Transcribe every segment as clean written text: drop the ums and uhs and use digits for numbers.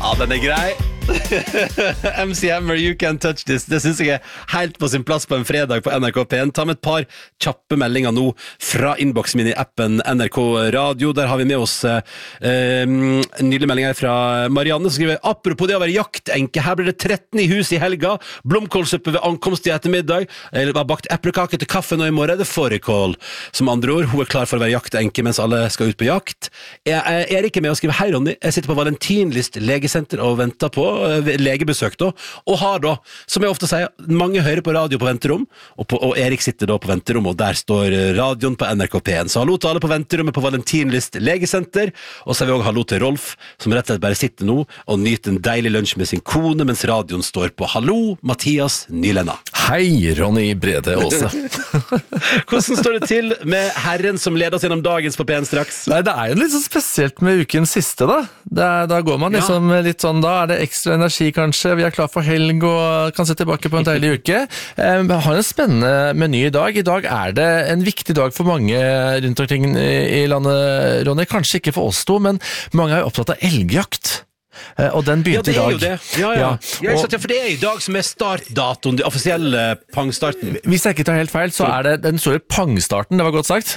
Ja, den grei. MC Hammer, You Can't Touch This. Det synes jeg helt på sin plass på en fredag på NRK P1. Ta med et par kjappe meldinger nå fra inboxen min i appen NRK Radio. Der har vi med oss en nydelig melding her fra Marianne som skriver: apropos det å være jaktenke, her blir det 13 i hus i helga, blomkålsuppe ved ankomst i ettermiddag, eller har bakt eplekake til kaffe nå i morgen, det forekål. Som andre ord, hun klar for å være jaktenke mens alle skal ut på jakt. Jeg er ikke med å skrive: hei Ronny, jeg sitter på Valentinlyst legesenter og venter på legebesøk da, og har da, som jeg ofte sier, mange hører på radio på venterom, og Erik sitter da på venterom, og der står radioen på NRK P1. Så hallo til alle på venterommet på Valentinlyst legesenter, og så har vi også hallo til Rolf, som rett og slett bare sitter nå og nyter en deilig lunsj med sin kone, mens radioen står på. Hallo, Mathias Nylenna. Hei, Ronny Brede Aase. Hvordan står det til med herren som leder oss gjennom dagens på P1 straks? Nei, det er jo litt så spesielt med ukens siste da. Da går man liksom litt sånn, da er det ekstra energi kanskje, vi er klar for helg og kan se tilbake på en deilig uke. Vi har en spennende meny i dag. I dag er det en viktig dag for mange rundt omkring i landet, Ronny. Kanskje ikke for oss to, men mange er jo opptatt av elgjakt. Og den begynte i dag. Ja, det er jo det. For det er i dag som er startdatoen, den offisielle pangstarten. Hvis jeg ikke tar helt feil, så er det den store pangstarten, det var godt sagt,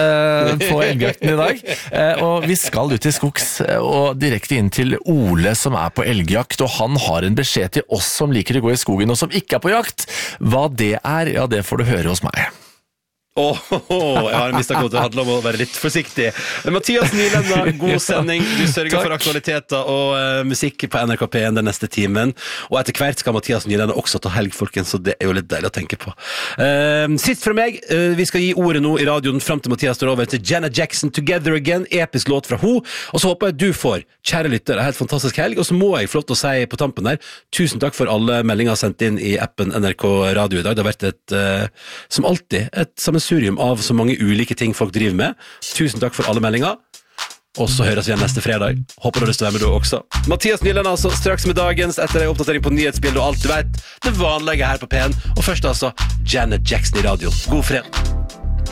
på elgjakten i dag. Og vi skal ut i skogs og direkte inn til Ole som er på elgjakt, og han har en beskjed til oss som liker å gå i skogen og som ikke er på jakt. Hva det er, ja, det får du høre hos meg. Jeg har en mistanke om at det handler om å være litt forsiktig. Mathias Nylenna, god sending. Du sørger for aktualiteter og musikk på NRK P1 den neste timen. Og etter hvert skal Mathias Nylenna også ta helg, folkens, så det er jo litt deilig å tenke på. Sist fra meg, vi skal gi ordet nå i radioen frem til Mathias står over til Janet Jackson, Together Again, episk låt fra ho. Og så håper jeg du får, kjære lytter, en helt fantastisk helg. Og så må jeg få lov til å si på tampen her, tusen takk for alle meldinger sendt inn i appen NRK Radio i dag. Det har vært et, som alltid, et sammensurium av så mange ulike ting folk driver med. Tusen takk for alle meldinger. Og så høres vi igjen neste fredag. Håper du har lyst til å være med da også. Mathias Nylenna altså, straks med dagens, etter en oppdatering på nyhetsbildet og alt du vet. Det vanlige her på P1. Og først altså, Janet Jackson i radio. God fredag.